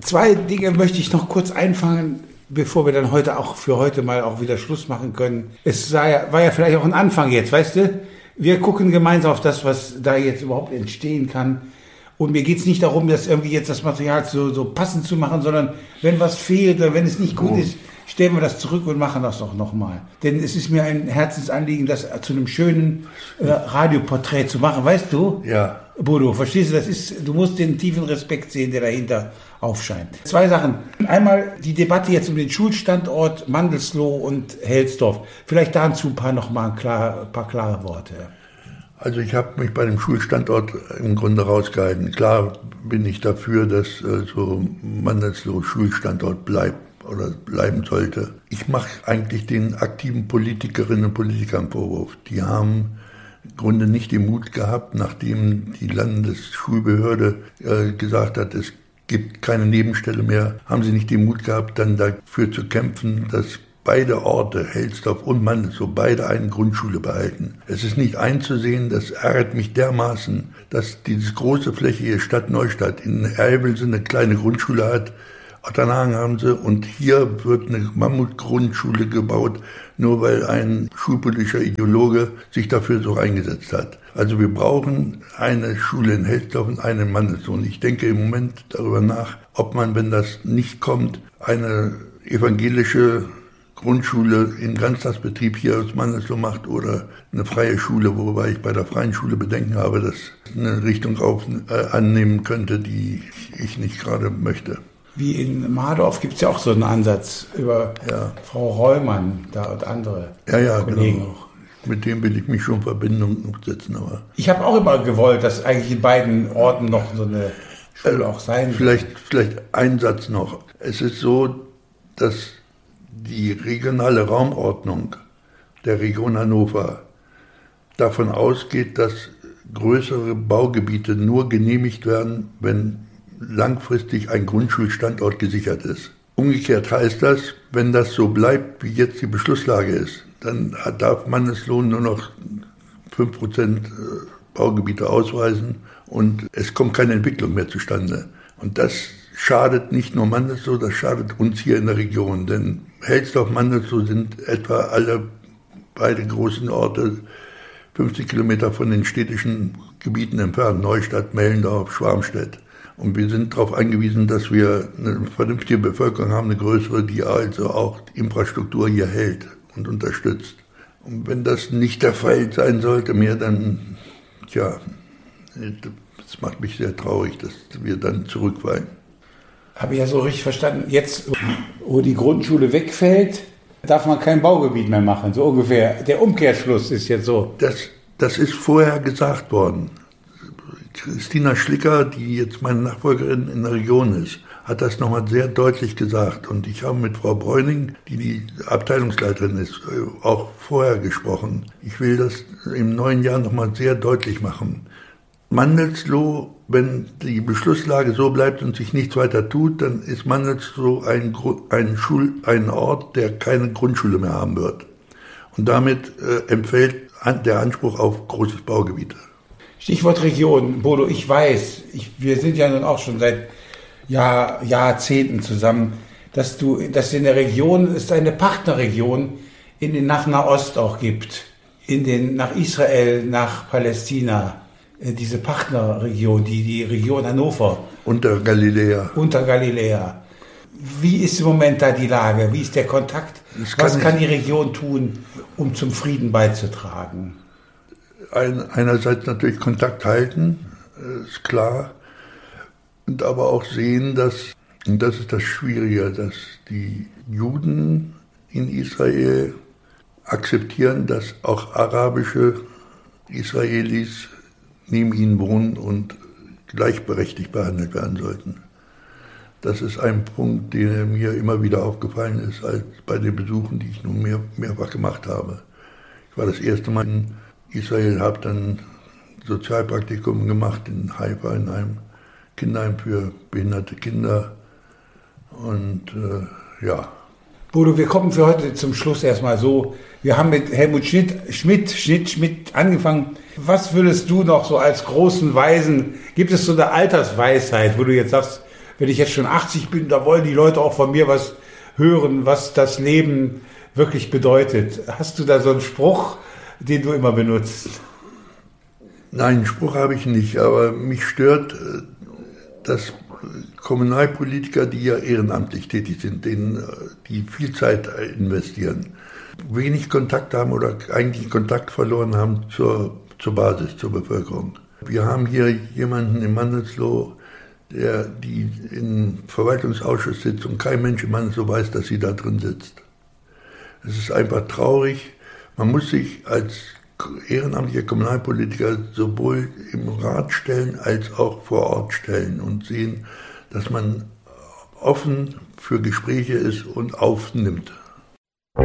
2 Dinge möchte ich noch kurz einfangen, bevor wir dann für heute mal auch wieder Schluss machen können. Es war ja vielleicht auch ein Anfang jetzt, weißt du? Wir gucken gemeinsam auf das, was da jetzt überhaupt entstehen kann. Und mir geht's nicht darum, das irgendwie jetzt das Material so passend zu machen, sondern wenn was fehlt oder wenn es nicht gut ist, stellen wir das zurück und machen das doch nochmal. Denn es ist mir ein Herzensanliegen, das zu einem schönen Radioporträt zu machen. Weißt du? Ja. Bodo, verstehst du, du musst den tiefen Respekt sehen, der dahinter aufscheint. 2 Sachen. Einmal die Debatte jetzt um den Schulstandort Mandelsloh und Helsdorf. Vielleicht dazu ein paar klare Worte. Also ich habe mich bei dem Schulstandort im Grunde rausgehalten. Klar bin ich dafür, dass so Mandelsloh Schulstandort bleibt oder bleiben sollte. Ich mache eigentlich den aktiven Politikerinnen und Politikern einen Vorwurf. Die haben im Grunde nicht den Mut gehabt, nachdem die Landesschulbehörde gesagt hat, es gibt keine Nebenstelle mehr, haben sie nicht den Mut gehabt, dann dafür zu kämpfen, dass beide Orte, Helsdorf und Mandelsloh, beide eine Grundschule behalten. Es ist nicht einzusehen, das ärgert mich dermaßen, dass diese große Fläche hier Stadt Neustadt in Elbelsen eine kleine Grundschule hat, Otternhagen haben sie und hier wird eine Mammutgrundschule gebaut, nur weil ein schulpolitischer Ideologe sich dafür so eingesetzt hat. Also wir brauchen eine Schule in Helsdorf und eine in Mandelsloh. Und ich denke im Moment darüber nach, ob man, wenn das nicht kommt, eine evangelische Grundschule in Ganztagsbetrieb hier aus Mandelsloh macht oder eine freie Schule, wobei ich bei der freien Schule Bedenken habe, dass eine Richtung annehmen könnte, die ich nicht gerade möchte. Wie in Mardorf gibt es ja auch so einen Ansatz über Frau Rollmann da und andere Kollegen genau. Auch. Mit dem will ich mich schon in Verbindung setzen. Aber ich habe auch immer gewollt, dass eigentlich in beiden Orten noch so eine Schule auch sein wird. Vielleicht ein Satz noch. Es ist so, dass die regionale Raumordnung der Region Hannover davon ausgeht, dass größere Baugebiete nur genehmigt werden, wenn langfristig ein Grundschulstandort gesichert ist. Umgekehrt heißt das, wenn das so bleibt, wie jetzt die Beschlusslage ist, dann darf Mandelsloh nur noch 5% Baugebiete ausweisen und es kommt keine Entwicklung mehr zustande. Und das schadet nicht nur Mandelsloh, das schadet uns hier in der Region, denn Helsdorf und Mandelsloh sind etwa beide großen Orte 50 Kilometer von den städtischen Gebieten entfernt, Neustadt, Mellendorf, Schwarmstedt. Und wir sind darauf angewiesen, dass wir eine vernünftige Bevölkerung haben, eine größere, die also auch die Infrastruktur hier hält und unterstützt. Und wenn das nicht der Fall sein sollte mehr, dann, das macht mich sehr traurig, dass wir dann zurückfallen. Habe ich ja so richtig verstanden, jetzt, wo die Grundschule wegfällt, darf man kein Baugebiet mehr machen, so ungefähr. Der Umkehrschluss ist jetzt so. Das ist vorher gesagt worden. Christina Schlicker, die jetzt meine Nachfolgerin in der Region ist, hat das nochmal sehr deutlich gesagt. Und ich habe mit Frau Bräuning, die Abteilungsleiterin ist, auch vorher gesprochen. Ich will das im neuen Jahr nochmal sehr deutlich machen. Mandelsloh, wenn die Beschlusslage so bleibt und sich nichts weiter tut, dann ist Mandelsloh ein Ort, der keine Grundschule mehr haben wird. Und damit entfällt der Anspruch auf großes Baugebiet. Stichwort Region. Bodo, ich weiß, wir sind ja nun auch schon seit Jahrzehnten zusammen, dass in der Region es eine Partnerregion nach Nahost auch gibt, nach Israel, nach Palästina. Diese Partnerregion, die Region Hannover. Unter Galiläa. Wie ist im Moment da die Lage? Wie ist der Kontakt? Was kann die Region tun, um zum Frieden beizutragen? Einerseits natürlich Kontakt halten, ist klar. Und aber auch sehen, und das ist das Schwierige, dass die Juden in Israel akzeptieren, dass auch arabische Israelis neben ihnen wohnen und gleichberechtigt behandelt werden sollten. Das ist ein Punkt, der mir immer wieder aufgefallen ist, als bei den Besuchen, die ich nun mehrfach gemacht habe. Ich war das erste Mal in Israel, habe dann Sozialpraktikum gemacht in Haifa, in einem Kinderheim für behinderte Kinder. Und Bodo, wir kommen für heute zum Schluss erstmal so. Wir haben mit Helmut Schmidt angefangen. Was würdest du noch so als großen Weisen, gibt es so eine Altersweisheit, wo du jetzt sagst, wenn ich jetzt schon 80 bin, da wollen die Leute auch von mir was hören, was das Leben wirklich bedeutet. Hast du da so einen Spruch, den du immer benutzt? Nein, einen Spruch habe ich nicht, aber mich stört, dass Kommunalpolitiker, die ja ehrenamtlich tätig sind, die viel Zeit investieren, wenig Kontakt haben oder eigentlich Kontakt verloren haben zur Basis, zur Bevölkerung. Wir haben hier jemanden in Mandelsloh, die im Verwaltungsausschuss sitzt und kein Mensch in Mandelsloh weiß, dass sie da drin sitzt. Es ist einfach traurig. Man muss sich als ehrenamtlicher Kommunalpolitiker sowohl im Rat stellen als auch vor Ort stellen und sehen, dass man offen für Gespräche ist und aufnimmt.